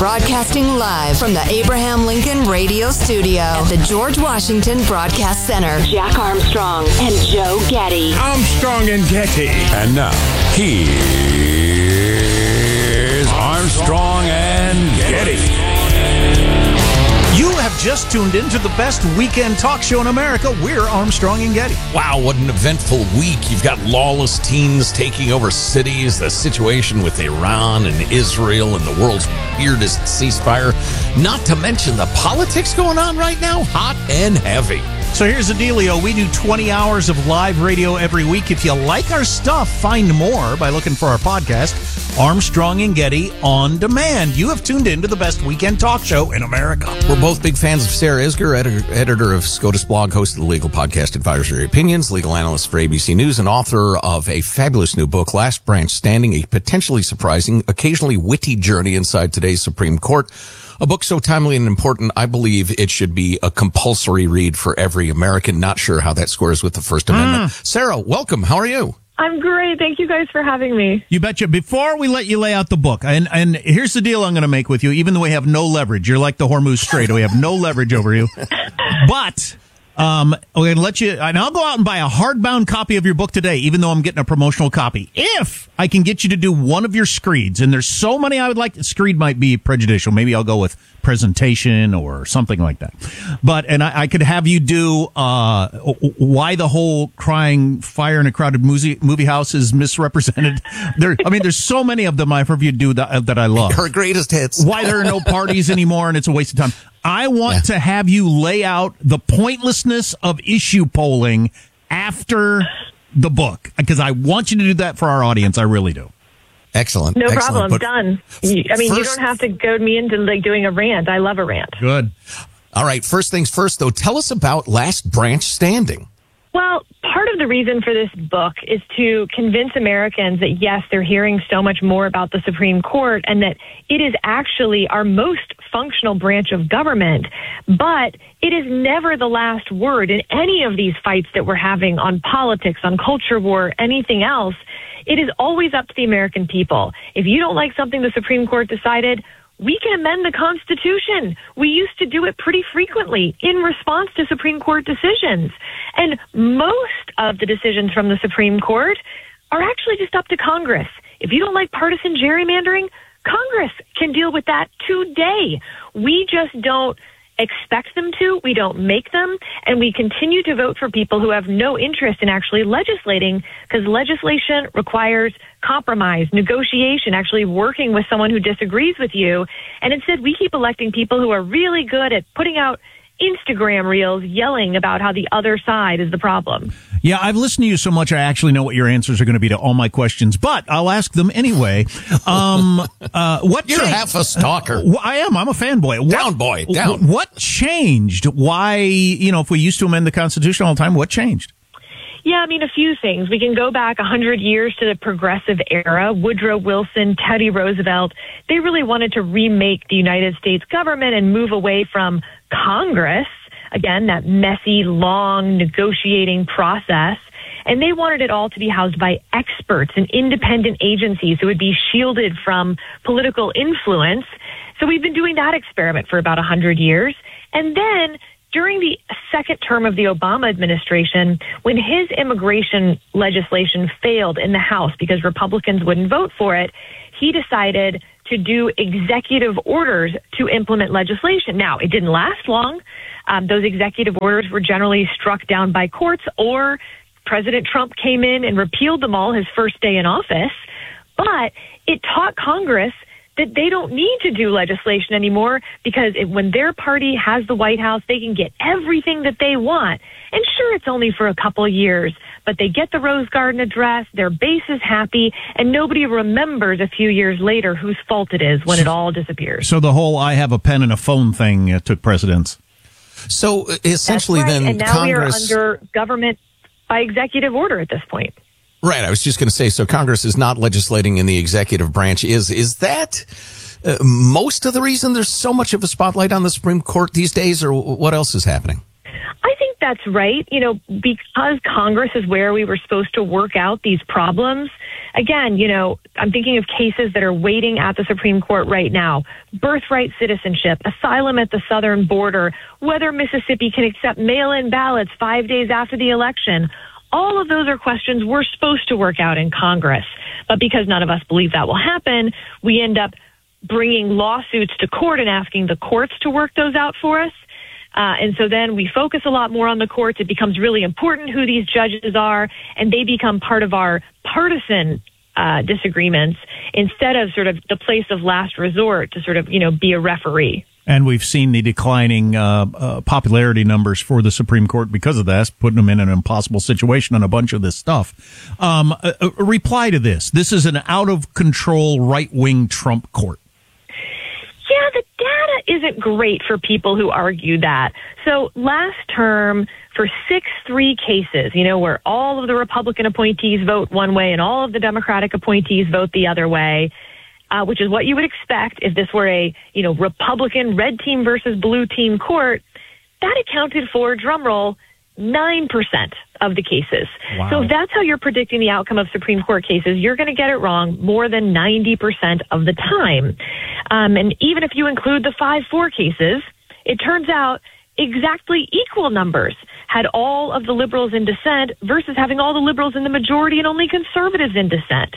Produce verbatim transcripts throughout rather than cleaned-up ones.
broadcasting live from the Abraham Lincoln Radio Studio at the George Washington Broadcast Center. Jack Armstrong and Joe Getty. Armstrong and Getty. And now, here's Armstrong and Getty. You have just tuned into the best weekend talk show in America. We're Armstrong and Getty. Wow, what an eventful week. You've got lawless teens taking over cities, the situation with Iran and Israel and the world's weirdest ceasefire. Not to mention the politics going on right now, hot and heavy. So here's the dealio. We do twenty hours of live radio every week. If you like our stuff, find more by looking for our podcast, Armstrong and Getty On Demand. You have tuned in to the best weekend talk show in America. We're both big fans of Sarah Isgur, editor, editor of SCOTUS Blog, host of the legal podcast Advisory Opinions, legal analyst for A B C News, and author of a fabulous new book, Last Branch Standing, a potentially surprising, occasionally witty journey inside today's Supreme Court. A book so timely and important, I believe it should be a compulsory read for every American. Not sure how that scores with the First Amendment. Mm. Sarah, welcome. How are you? I'm great. Thank you guys for having me. You betcha. Before we let you lay out the book, and, and here's the deal I'm going to make with you, even though we have no leverage. You're like the Hormuz Strait. We have no leverage over you. But um, we're going to let you, and I'll go out and buy a hardbound copy of your book today, even though I'm getting a promotional copy. If I can get you to do one of your screeds, and there's so many I would like, screed might be prejudicial. Maybe I'll go with presentation or something like that. But, and I, I could have you do, uh, why the whole crying fire in a crowded movie, movie house is misrepresented. There, I mean, there's so many of them I've heard you do that, that I love. Her greatest hits. Why there are no parties anymore and it's a waste of time. I want yeah. to have you lay out the pointlessness of issue polling after the book, because I want you to do that for our audience. I really do. Excellent. No Excellent. problem. But done. I mean, first, you don't have to goad me into like doing a rant. I love a rant. Good. All right. First things first, though. Tell us about Last Branch Standing. Well, part of the reason for this book is to convince Americans that, yes, they're hearing so much more about the Supreme Court and that it is actually our most functional branch of government, but it is never the last word in any of these fights that we're having on politics, on culture war, anything else. It is always up to the American people. If you don't like something the Supreme Court decided, we can amend the Constitution. We used to do it pretty frequently in response to Supreme Court decisions. And most of the decisions from the Supreme Court are actually just up to Congress. If you don't like partisan gerrymandering, Congress can deal with that today. We just don't expect them to, we don't make them, and we continue to vote for people who have no interest in actually legislating, because legislation requires compromise, negotiation, actually working with someone who disagrees with you. And instead, we keep electing people who are really good at putting out Instagram reels yelling about how the other side is the problem. Yeah, I've listened to you so much, I actually know what your answers are going to be to all my questions, but I'll ask them anyway. Um, uh, what You're changed? half a stalker. Well, I am. I'm a fanboy. What, down, boy, down. What changed? Why, you know, if we used to amend the Constitution all the time, what changed? Yeah, I mean, a few things. We can go back one hundred years to the progressive era. Woodrow Wilson, Teddy Roosevelt, they really wanted to remake the United States government and move away from Congress, again, that messy, long negotiating process. And they wanted it all to be housed by experts and independent agencies who would be shielded from political influence. So we've been doing that experiment for about one hundred years. And then during the second term of the Obama administration, when his immigration legislation failed in the House because Republicans wouldn't vote for it, he decided to do executive orders to implement legislation. Now, it didn't last long. Um, those executive orders were generally struck down by courts, or President Trump came in and repealed them all his first day in office. But it taught Congress that they don't need to do legislation anymore, because it, when their party has the White House, they can get everything that they want. And sure, it's only for a couple of years, but they get the Rose Garden address, their base is happy, and nobody remembers a few years later whose fault it is when it all disappears. So the whole I have a pen and a phone thing uh, took precedence. So essentially That's right. then and now Congress... we are under government by executive order at this point. Right. I was just going to say, so Congress is not legislating in the executive branch. Is is that uh, most of the reason there's so much of a spotlight on the Supreme Court these days, or what else is happening? I think that's right. You know, because Congress is where we were supposed to work out these problems. Again, you know, I'm thinking of cases that are waiting at the Supreme Court right now. Birthright citizenship, asylum at the southern border, whether Mississippi can accept mail-in ballots five days after the election. All of those are questions we're supposed to work out in Congress. But because none of us believe that will happen, we end up bringing lawsuits to court and asking the courts to work those out for us. Uh, and so then we focus a lot more on the courts. It becomes really important who these judges are, and they become part of our partisan uh, disagreements instead of sort of the place of last resort to sort of, you know, be a referee. And we've seen the declining uh, uh, popularity numbers for the Supreme Court because of that, putting them in an impossible situation on a bunch of this stuff. Um, a, a reply to this. This is an out-of-control right-wing Trump court. Yeah, the data isn't great for people who argue that. So last term, for six three cases, you know, where all of the Republican appointees vote one way and all of the Democratic appointees vote the other way, uh, which is what you would expect if this were a, you know, Republican red team versus blue team court, that accounted for, drumroll, nine percent of the cases. Wow. So if that's how you're predicting the outcome of Supreme Court cases, you're going to get it wrong more than ninety percent of the time. Um, and even if you include the five four cases, it turns out exactly equal numbers had all of the liberals in dissent versus having all the liberals in the majority and only conservatives in dissent.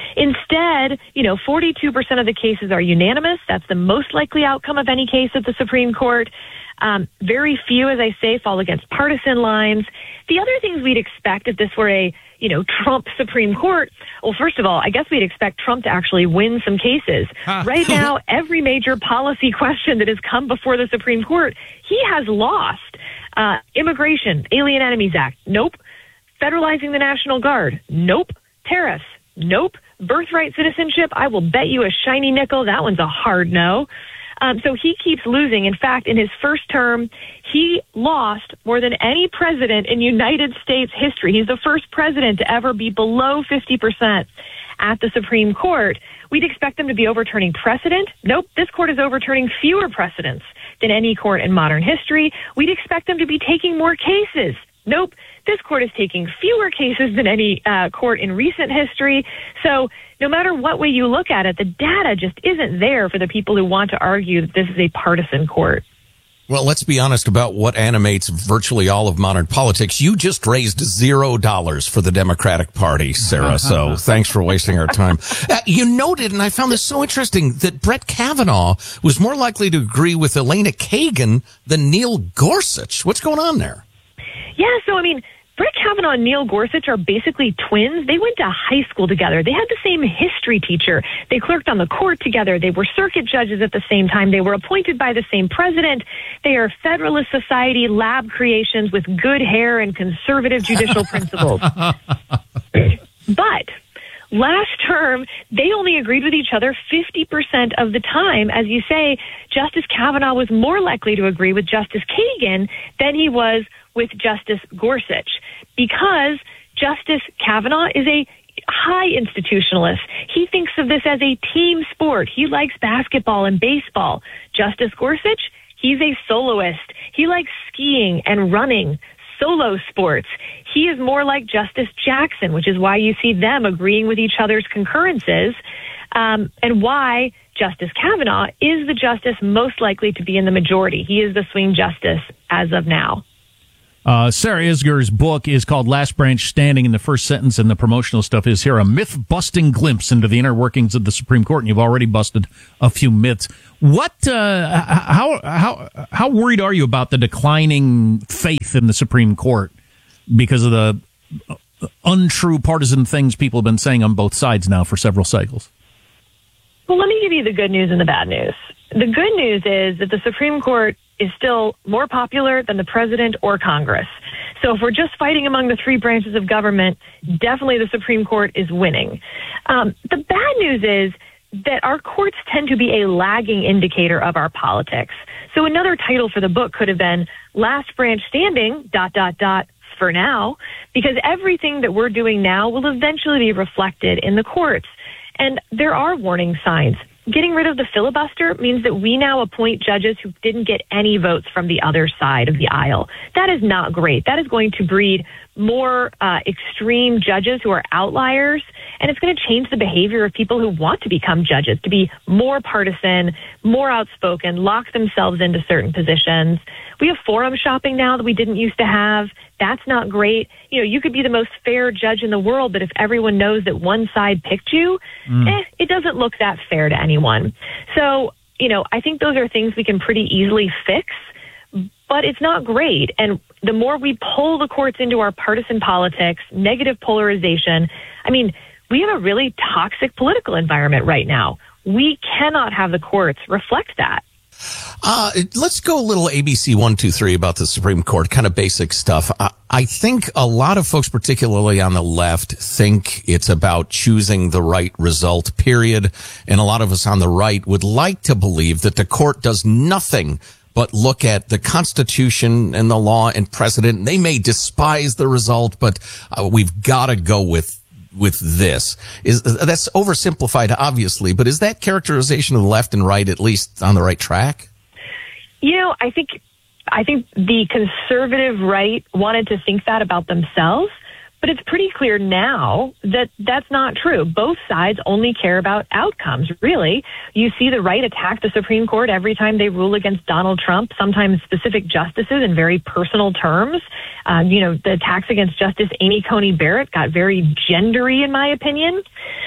Instead, you know, forty-two percent of the cases are unanimous. That's the most likely outcome of any case at the Supreme Court. Um, very few, as I say, fall against partisan lines. The other things we'd expect if this were a, you know, Trump Supreme Court, well, first of all, I guess we'd expect Trump to actually win some cases. Huh. Right now, every major policy question that has come before the Supreme Court, he has lost. Uh, immigration, Alien Enemies Act, nope. Federalizing the National Guard, nope. Tariffs, nope. Birthright citizenship, I will bet you a shiny nickel, that one's a hard no. Um, so he keeps losing. In fact, in his first term, he lost more than any president in United States history. He's the first president to ever be below fifty percent at the Supreme Court. We'd expect them to be overturning precedent. Nope, this court is overturning fewer precedents than any court in modern history. We'd expect them to be taking more cases. Nope, this court is taking fewer cases than any uh, court in recent history. So no matter what way you look at it, the data just isn't there for the people who want to argue that this is a partisan court. Well, let's be honest about what animates virtually all of modern politics. You just raised zero dollars for the Democratic Party, Sarah, so thanks for wasting our time. Uh, you noted, and I found this so interesting, that Brett Kavanaugh was more likely to agree with Elena Kagan than Neil Gorsuch. What's going on there? Yeah, so, I mean, Brett Kavanaugh and Neil Gorsuch are basically twins. They went to high school together. They had the same history teacher. They clerked on the court together. They were circuit judges at the same time. They were appointed by the same president. They are Federalist Society lab creations with good hair and conservative judicial principles. But last term, they only agreed with each other fifty percent of the time. As you say, Justice Kavanaugh was more likely to agree with Justice Kagan than he was with Justice Gorsuch, because Justice Kavanaugh is a high institutionalist. He thinks of this as a team sport. He likes basketball and baseball. Justice Gorsuch, he's a soloist. He likes skiing and running, solo sports. He is more like Justice Jackson, which is why you see them agreeing with each other's concurrences, um, and why Justice Kavanaugh is the justice most likely to be in the majority. He is the swing justice as of now. Uh, Sarah Isger's book is called Last Branch Standing, and the first sentence in the promotional stuff is here, a myth-busting glimpse into the inner workings of the Supreme Court, and you've already busted a few myths. What, uh, how, how, how worried are you about the declining faith in the Supreme Court because of the untrue partisan things people have been saying on both sides now for several cycles? Well, let me give you the good news and the bad news. The good news is that the Supreme Court is still more popular than the president or Congress. So if we're just fighting among the three branches of government, definitely the Supreme Court is winning. Um, the bad news is that our courts tend to be a lagging indicator of our politics. So another title for the book could have been Last Branch Standing, dot, dot, dot, for now, because everything that we're doing now will eventually be reflected in the courts. And there are warning signs. getting rid of the filibuster means that we now appoint judges who didn't get any votes from the other side of the aisle. That is not great. That is going to breed more uh, extreme judges who are outliers, and it's going to change the behavior of people who want to become judges, to be more partisan, more outspoken, lock themselves into certain positions. We have forum shopping now that we didn't used to have. That's not great. You know, you could be the most fair judge in the world, but if everyone knows that one side picked you, mm. eh, it doesn't look that fair to anyone. So, you know, I think those are things we can pretty easily fix, but it's not great. And the more we pull the courts into our partisan politics, negative polarization, I mean, we have a really toxic political environment right now. We cannot have the courts reflect that. Uh, let's go a little A B C one, two, three about the Supreme Court, kind of basic stuff. I, I think a lot of folks, particularly on the left, think it's about choosing the right result, period. And a lot of us on the right would like to believe that the court does nothing but look at the Constitution and the law and precedent. They may despise the result, but uh, we've got to go with with this. Is that's oversimplified, obviously, but is that characterization of the left and right at least on the right track? You know, I think I think the conservative right wanted to think that about themselves, but it's pretty clear now that that's not true. Both sides only care about outcomes, really. You see the right attack the Supreme Court every time they rule against Donald Trump, sometimes specific justices in very personal terms. Um, you know, the attacks against Justice Amy Coney Barrett got very gendery, in my opinion.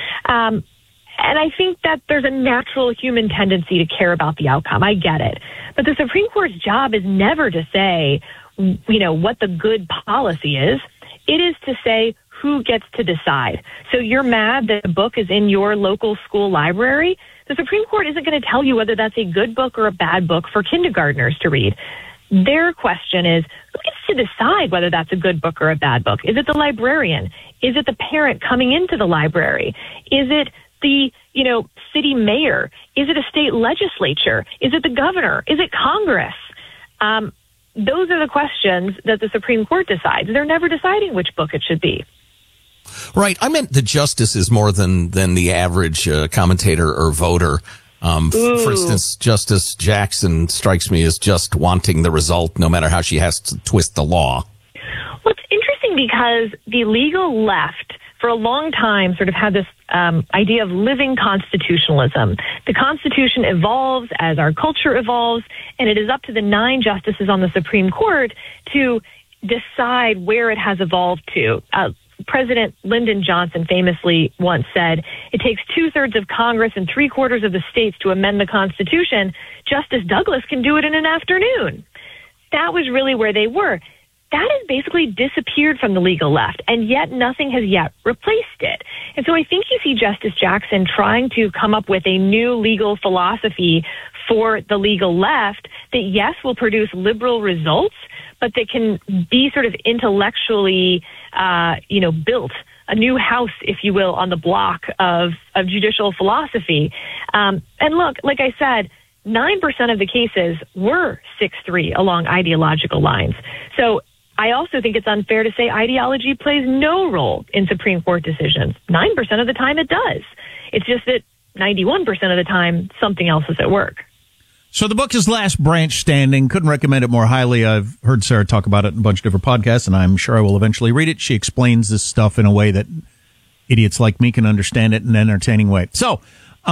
Um, and I think that there's a natural human tendency to care about the outcome. I get it. But the Supreme Court's job is never to say, you know, what the good policy is. It is to say who gets to decide. So you're mad that a book is in your local school library. The Supreme Court isn't going to tell you whether that's a good book or a bad book for kindergartners to read. Their question is, who gets to decide whether that's a good book or a bad book? Is it the librarian? Is it the parent coming into the library? Is it the, you know, city mayor? Is it a state legislature? Is it the governor? Is it Congress? Um, those are the questions that the Supreme Court decides. They're never deciding which book it should be. Right. I meant the justices more than, than the average uh, commentator or voter. Um, f- for instance, Justice Jackson strikes me as just wanting the result, no matter how she has to twist the law. Well, it's interesting because the legal left, for a long time, sort of had this um, idea of living constitutionalism. The Constitution evolves as our culture evolves, and it is up to the nine justices on the Supreme Court to decide where it has evolved to. Uh, President Lyndon Johnson famously once said, it takes two-thirds of Congress and three-quarters of the states to amend the Constitution. Justice Douglas can do it in an afternoon. That was really where they were. That has basically disappeared from the legal left, and yet nothing has yet replaced it. And so I think you see Justice Jackson trying to come up with a new legal philosophy for the legal left that, yes, will produce liberal results, but that can be sort of intellectually, uh, you know, built, a new house, if you will, on the block of, of judicial philosophy. Um, and look, like I said, nine percent of the cases were six three along ideological lines. So I also think it's unfair to say ideology plays no role in Supreme Court decisions. nine percent of the time it does. It's just that ninety-one percent of the time something else is at work. So the book is Last Branch Standing. Couldn't recommend it more highly. I've heard Sarah talk about it in a bunch of different podcasts, and I'm sure I will eventually read it. She explains this stuff in a way that idiots like me can understand it in an entertaining way. So,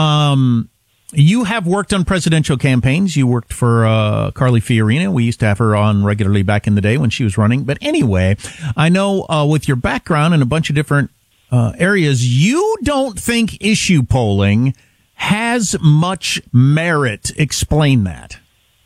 um, you have worked on presidential campaigns. You worked for uh, Carly Fiorina. We used to have her on regularly back in the day when she was running. But anyway, I know uh, with your background in a bunch of different uh, areas, you don't think issue polling has much merit. Explain that.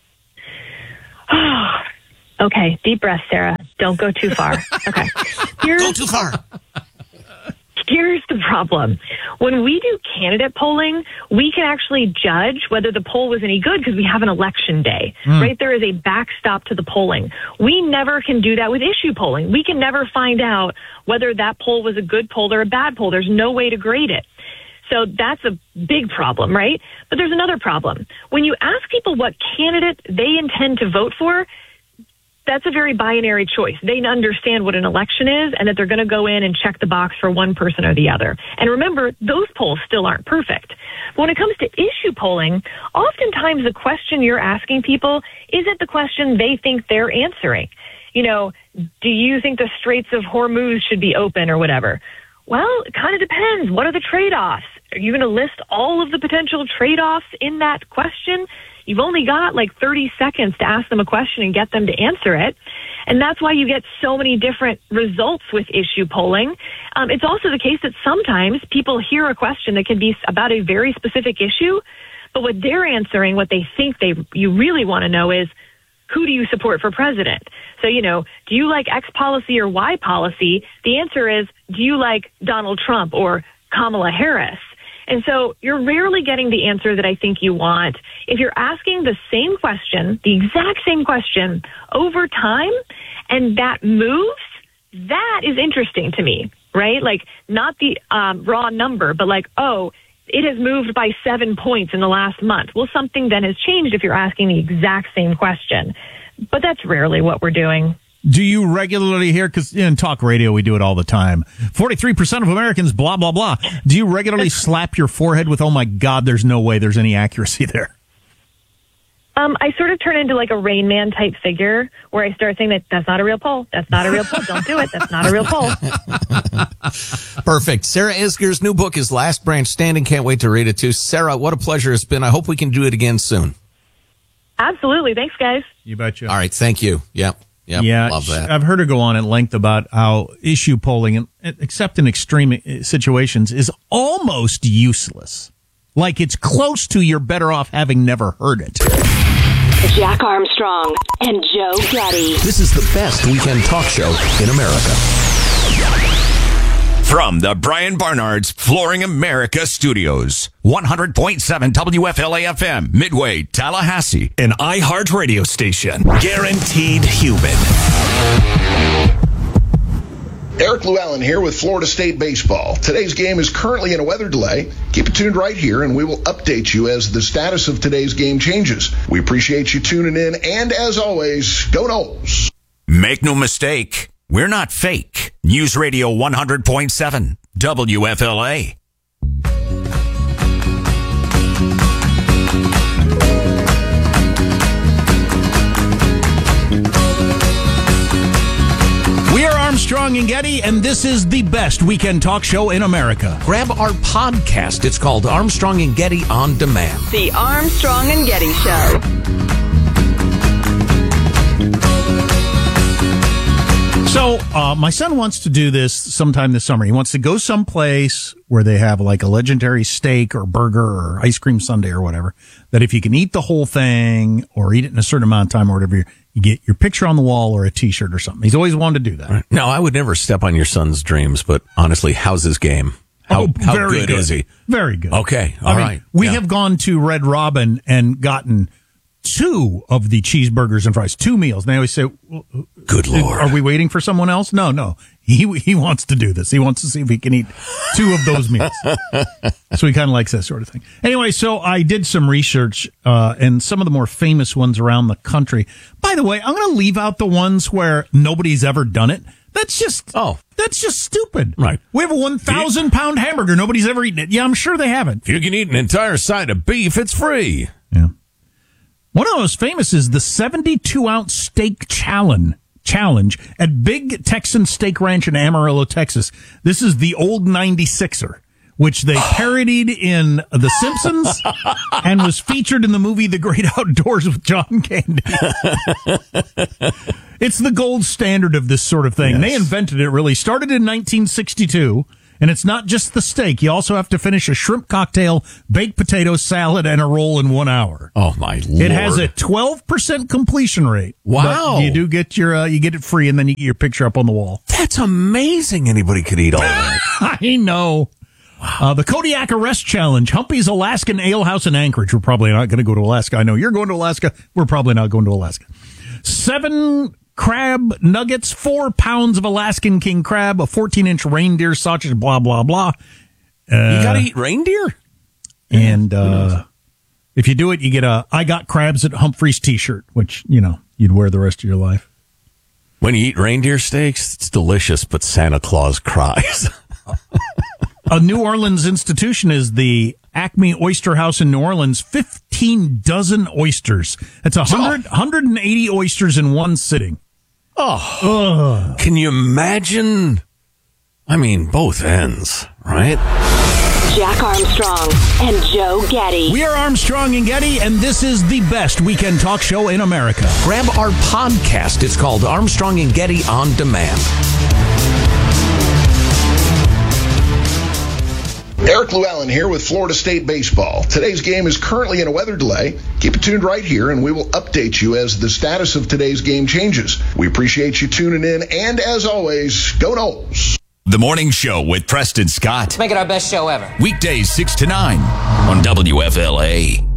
Okay, deep breath, Sarah. Don't go too far. Okay. Here's, Go too far. Here's the problem. When we do candidate polling, we can actually judge whether the poll was any good because we have an election day, mm. right? There is a backstop to the polling. We never can do that with issue polling. We can never find out whether that poll was a good poll or a bad poll. There's no way to grade it. So that's a big problem, right? But there's another problem. When you ask people what candidate they intend to vote for, that's a very binary choice. They understand what an election is and that they're going to go in and check the box for one person or the other. And remember, those polls still aren't perfect. But when it comes to issue polling, oftentimes the question you're asking people isn't the question they think they're answering. You know, do you think the Straits of Hormuz should be open or whatever? Well, it kind of depends. What are the trade-offs? Are you going to list all of the potential trade-offs in that question? You've only got like thirty seconds to ask them a question and get them to answer it. And that's why you get so many different results with issue polling. Um, it's also the case that sometimes people hear a question that can be about a very specific issue, but what they're answering, what they think they you really want to know is, who do you support for president? So, you know, do you like X policy or Y policy? The answer is, do you like Donald Trump or Kamala Harris? And so you're rarely getting the answer that I think you want. If you're asking the same question, the exact same question over time, and that moves, that is interesting to me, right? Like not the um, raw number, but like, oh, it has moved by seven points in the last month. Well, something then has changed if you're asking the exact same question. But that's rarely what we're doing. Do you regularly hear, because in talk radio we do it all the time, forty-three percent of Americans, blah, blah, blah. Do you regularly slap your forehead with, oh my God, there's no way there's any accuracy there? Um, I sort of turn into like a Rain Man type figure where I start saying that that's not a real poll. That's not a real poll. Don't do it. That's not a real poll. Perfect. Sarah Isger's new book is Last Branch Standing. Can't wait to read it too. Sarah, what a pleasure it's been. I hope we can do it again soon. Absolutely. Thanks, guys. You betcha. All right. Thank you. Yep. Yep. Yeah. Love that. I've heard her go on at length about how issue polling, except in extreme situations, is almost useless. Like it's close to you're better off having never heard it. Jack Armstrong and Joe Getty. This is the best weekend talk show in America. From the Brian Barnard's Flooring America Studios, one hundred point seven W F L A F M, Midway, Tallahassee. An iHeart radio station. Guaranteed human. Eric Llewellyn here with Florida State Baseball. Today's game is currently in a weather delay. Keep it tuned right here, and we will update you as the status of today's game changes. We appreciate you tuning in, and as always, go Noles. Make no mistake, we're not fake. News Radio one hundred point seven, W F L A. Armstrong and Getty, and this is the best weekend talk show in America. Grab our podcast. It's called Armstrong and Getty On Demand. The Armstrong and Getty Show. So, uh, my son wants to do this sometime this summer. He wants to go someplace where they have like a legendary steak or burger or ice cream sundae or whatever, that if you can eat the whole thing or eat it in a certain amount of time or whatever, you, you get your picture on the wall or a T-shirt or something. He's always wanted to do that. Right. No, I would never step on your son's dreams, but honestly, how's his game? How, oh, how very good, good is he? Very good. Okay, all I mean, right. We yeah. have gone to Red Robin and gotten two of the cheeseburgers and fries, two meals. And they always say, well, good Lord. Are we waiting for someone else? No, no. He he wants to do this. He wants to see if he can eat two of those meals. So he kind of likes that sort of thing. Anyway, so I did some research, uh, and some of the more famous ones around the country. By the way, I'm going to leave out the ones where nobody's ever done it. That's just, oh, that's just stupid. Right. We have a one thousand pound hamburger. Nobody's ever eaten it. Yeah, I'm sure they haven't. If you can eat an entire side of beef, it's free. Yeah. One of the most famous is the seventy-two ounce steak challenge. Challenge at Big Texan Steak Ranch in Amarillo, Texas. This is the old ninety-sixer, which they parodied in The Simpsons and was featured in the movie The Great Outdoors with John Candy. It's the gold standard of this sort of thing. Yes. They invented it, really. Started in nineteen sixty-two. And it's not just the steak. You also have to finish a shrimp cocktail, baked potato salad, and a roll in one hour. Oh, my Lord. It has a twelve percent completion rate. Wow. But you do get your, uh, you get it free, and then you get your picture up on the wall. That's amazing. Anybody could eat all that. I know. Wow. Uh, the Kodiak Arrest Challenge, Humpy's Alaskan Ale House in Anchorage. We're probably not going to go to Alaska. I know you're going to Alaska. We're probably not going to Alaska. Seven crab nuggets, four pounds of Alaskan king crab, a fourteen inch reindeer sausage, blah, blah, blah. Uh, you got to eat reindeer? And uh, if you do it, you get a I Got Crabs at Humphreys t-shirt, which, you know, you'd wear the rest of your life. When you eat reindeer steaks, it's delicious, but Santa Claus cries. A New Orleans institution is the Acme Oyster House in New Orleans. fifteen dozen oysters. That's one hundred, one hundred eighty oysters in one sitting. Oh, Ugh. Can you imagine? I mean, both ends, right? Jack Armstrong and Joe Getty. We are Armstrong and Getty, and this is the best weekend talk show in America. Grab our podcast. It's called Armstrong and Getty On Demand. Eric Llewellyn here with Florida State Baseball. Today's game is currently in a weather delay. Keep it tuned right here, and we will update you as the status of today's game changes. We appreciate you tuning in, and as always, go Noles. The Morning Show with Preston Scott. Make it our best show ever. Weekdays six to nine on W F L A.